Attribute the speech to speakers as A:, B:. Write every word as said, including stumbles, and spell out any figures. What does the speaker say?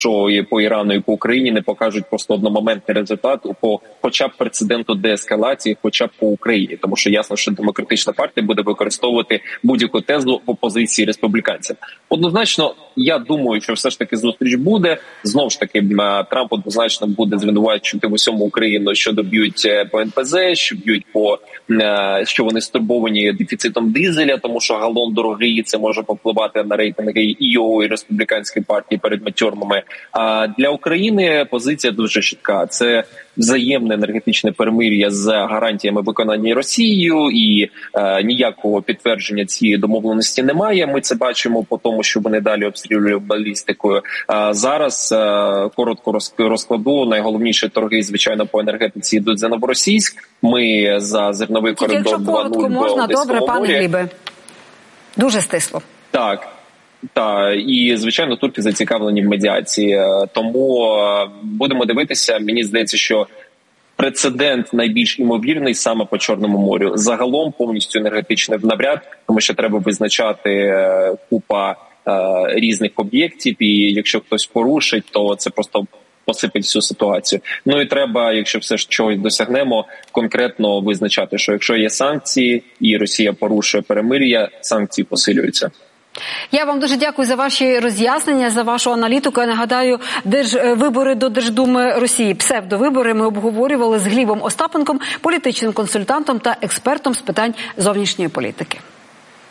A: що і по Ірану, і по Україні не покажуть просто одномоментний результат по хоча б прецеденту деескалації, хоча б по Україні. Тому що ясно, що демократична партія буде використовувати будь-яку тезу в опозиції республіканцям. Однозначно, я думаю, що все ж таки зустріч буде. Знову ж таки, Трамп однозначно буде звинувачувати в усьому Україну, що доб'ють по ен пе зет, що б'ють по, що вони стурбовані дефіцитом дизеля, тому що галон дорогий, і це може повпливати на рейтинги і його, і республіканської партії перед матюрмами. А для України позиція дуже чітка. Це взаємне енергетичне перемир'я з гарантіями виконання Росією, і е, ніякого підтвердження цієї домовленості немає. Ми це бачимо по тому, що вони далі обстрілювали балістикою. А зараз е, коротко розкладу. Найголовніші торги, звичайно, по енергетиці йдуть за Новоросійськ. Ми за зерновий коридор два нуль
B: можна, добре, пане Глібе. Дуже стисло.
A: Так. Та і звичайно турки зацікавлені в медіації, тому будемо дивитися. Мені здається, що прецедент найбільш імовірний саме по Чорному морю. Загалом повністю енергетичний навряд, тому що треба визначати купа різних об'єктів, і якщо хтось порушить, то це просто посипить всю ситуацію. Ну і треба, якщо все ж чогось досягнемо, конкретно визначати, що якщо є санкції і Росія порушує перемир'я, санкції посилюються.
B: Я вам дуже дякую за ваші роз'яснення, за вашу аналітику. Я нагадаю, держвибори до Держдуми Росії, псевдовибори, ми обговорювали з Глібом Остапенком, політичним консультантом та експертом з питань зовнішньої політики.